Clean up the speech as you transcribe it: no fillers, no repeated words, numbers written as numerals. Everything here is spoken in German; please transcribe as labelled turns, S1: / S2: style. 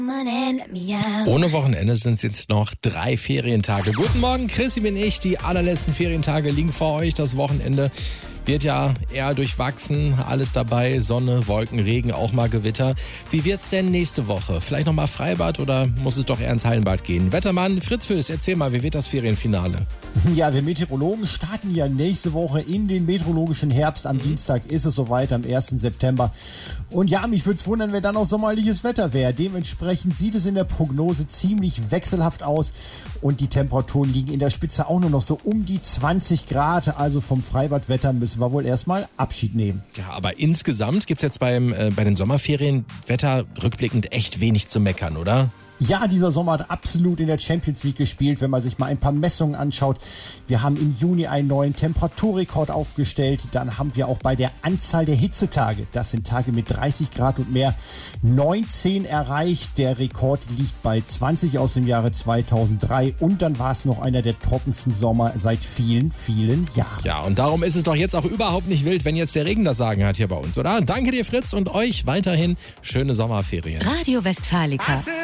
S1: Ohne Wochenende sind es jetzt noch 3 Ferientage. Guten Morgen, Chrissy bin ich. Die allerletzten Ferientage liegen vor euch. Das Wochenende wird ja eher durchwachsen. Alles dabei, Sonne, Wolken, Regen, auch mal Gewitter. Wie wird's denn nächste Woche? Vielleicht nochmal Freibad oder muss es doch eher ins Hallenbad gehen? Wettermann Fritz Föß, erzähl mal, wie wird das Ferienfinale?
S2: Ja, wir Meteorologen starten ja nächste Woche in den meteorologischen Herbst. Am Dienstag ist es soweit, am 1. September. Und ja, mich würde es wundern, wenn dann auch sommerliches Wetter wäre. Dementsprechend sieht es in der Prognose ziemlich wechselhaft aus. Und die Temperaturen liegen in der Spitze auch nur noch so um die 20 Grad. Also vom Freibadwetter müssen wir wohl erstmal Abschied nehmen.
S1: Ja, aber insgesamt gibt es jetzt bei den Sommerferien Wetter rückblickend echt wenig zu meckern, oder?
S2: Ja, dieser Sommer hat absolut in der Champions League gespielt, wenn man sich mal ein paar Messungen anschaut. Wir haben im Juni einen neuen Temperaturrekord aufgestellt. Dann haben wir auch bei der Anzahl der Hitzetage, das sind Tage mit 30 Grad und mehr, 19 erreicht. Der Rekord liegt bei 20 aus dem Jahre 2003. Und dann war es noch einer der trockensten Sommer seit vielen, vielen Jahren.
S1: Ja, und darum ist es doch jetzt auch überhaupt nicht wild, wenn jetzt der Regen das Sagen hat hier bei uns, oder? Danke dir, Fritz, und euch weiterhin schöne Sommerferien.
S3: Radio Westfalica.